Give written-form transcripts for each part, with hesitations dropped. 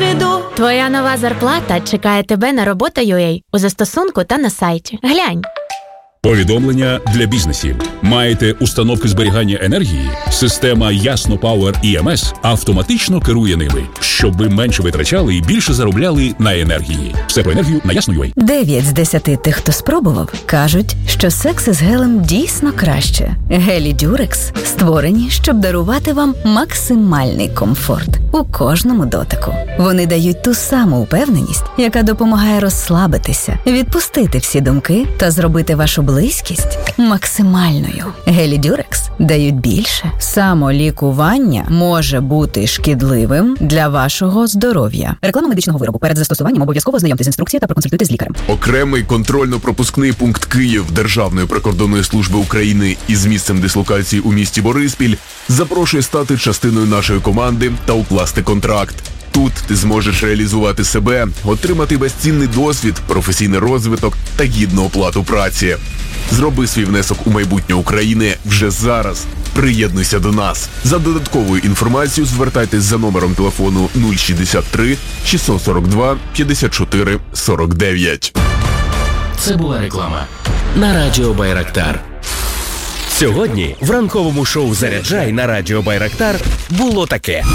досвіду. Твоя нова зарплата чекає тебе на робота.ua у застосунку та на сайті. Глянь. Повідомлення для бізнесів. Маєте установки зберігання енергії? Система Ясно Power EMS автоматично керує ними, щоб ви менше витрачали і більше заробляли на енергії. Все про енергію на Ясно.ua. 9 з 10 тих, хто спробував, кажуть, що секс із гелем дійсно краще. Гелі Дюрекс створені, щоб дарувати вам максимальний комфорт у кожному дотику. Вони дають ту саму впевненість, яка допомагає розслабитися, відпустити всі думки та зробити вашу близькість максимальною. Гелі Дюрекс дають більше. Самолікування може бути шкідливим для вашого здоров'я. Реклама медичного виробу. Перед застосуванням обов'язково ознайомтесь з інструкцією та проконсультуйтесь з лікарем. Окремий контрольно-пропускний пункт Київ Державної прикордонної служби України із місцем дислокації у місті Бориспіль запрошує стати частиною нашої команди та укласти контракт. Тут ти зможеш реалізувати себе, отримати безцінний досвід, професійний розвиток та гідну оплату праці. Зроби свій внесок у майбутнє України вже зараз. Приєднуйся до нас. За додатковою інформацією звертайтесь за номером телефону 063 642 54 49. Це була реклама на Радіо Байрактар. Сьогодні в ранковому шоу «Заряджай» на Радіо Байрактар було таке.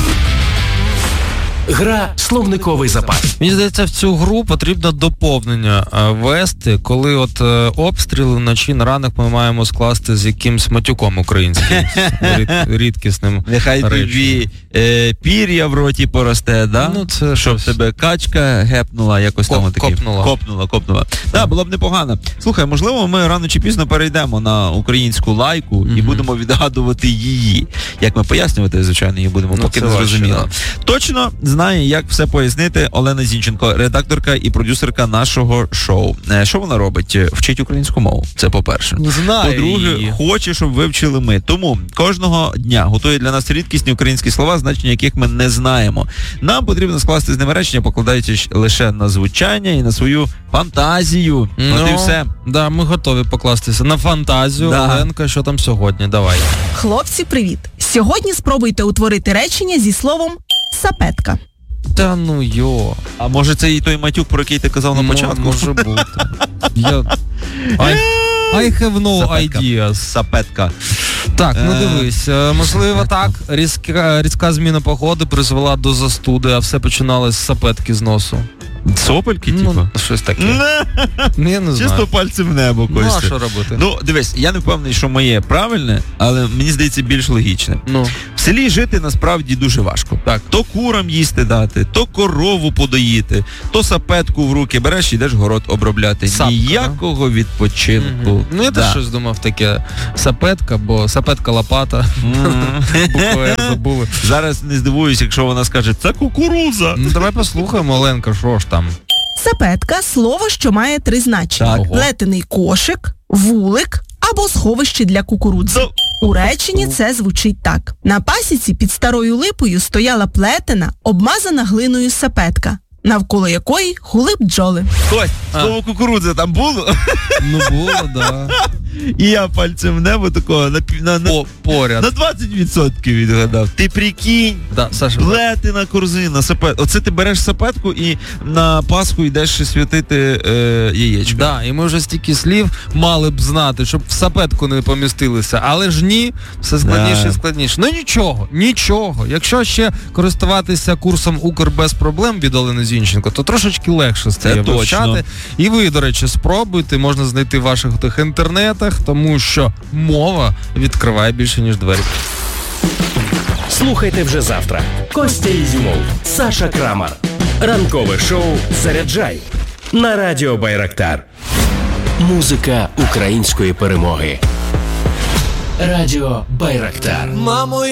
Гра «Словниковий запас». Мені здається, в цю гру потрібно доповнення вести, коли от обстріли вночі на ранок ми маємо скласти з якимсь матюком українським, рідкісним. Нехай тобі пір'я в роті поросте, да? Ну, це щоб тебе качка гепнула, якось там отакий. Копнула. Да, було б непогано. Слухай, можливо, ми рано чи пізно перейдемо на українську лайку і будемо відгадувати її. Як ми пояснювати, звичайно, її будемо, поки не зрозуміло. Точно знає, як все пояснити Олена Зінченко, редакторка і продюсерка нашого шоу. Що вона робить? Вчить українську мову. Це по-перше. Знаю. По-друге, хоче, щоб вивчили ми. Тому кожного дня готує для нас рідкісні українські слова, значення яких ми не знаємо. Нам потрібно скласти з ними речення, покладаючись лише на звучання і на свою фантазію. От і все. Да, ми готові покластися на фантазію. Да. Оленка, що там сьогодні? Давай. Хлопці, привіт! Сьогодні спробуйте утворити речення зі словом «сапетка». Та ну йо. А може це і той матюк, про який ти казав на початку? Може бути. I have no ideas. Сапетка. Так, ну дивись, можливо так, різка зміна погоди призвела до застуди, а все починалось з сапетки з носу. Сопельки, типу? Ну, щось таке. Я не знаю. Чисто пальцем в небо, Костя. Ну, а що робити? Ну, дивись, я не впевнений, що моє правильне, але мені здається більш логічне. Ну. В селі жити насправді дуже важко. Так. То курам їсти дати, то корову подоїти, то сапетку в руки береш і йдеш город обробляти. Сапка, ніякого відпочинку. Ну, я теж щось думав таке. Сапетка, бо сапетка лопата. Букву «Р» забули. Зараз не здивуюсь, якщо вона скаже, це кукурудза. Ну, давай послухаємо, Оленка, що ж там? Сапетка – слово, що має 3 значення. Так. Плетений кошик, вулик або сховище для кукурудзи. У реченні це звучить так. На пасіці під старою липою стояла плетена, обмазана глиною сапетка, навколо якої гули бджоли. Кость, слово кукурудза там було? Ну, було, да. І я пальцем в небо такого поряд. На 20% відгадав. Ти прикинь, Да, Саша, плетена корзина, сапетка. Оце ти береш сапетку і на Пасху йдеш святити яєчко. Да, і ми вже стільки слів мали б знати, щоб в сапетку не помістилися. Але ж ні, все складніше і складніше. Ну нічого. Якщо ще користуватися курсом «Укр без проблем» від Олени Зінченко, то трошечки легше стає вивчати. І ви, до речі, спробуйте, можна знайти в ваших тих інтернетах, тому що мова відкриває більше, ніж двері. Слухайте вже завтра. Костя Ізюмов, Саша Крамар. Ранкове шоу «Заряджай» на Радіо Байрактар. Музика української перемоги. Радіо Байрактар.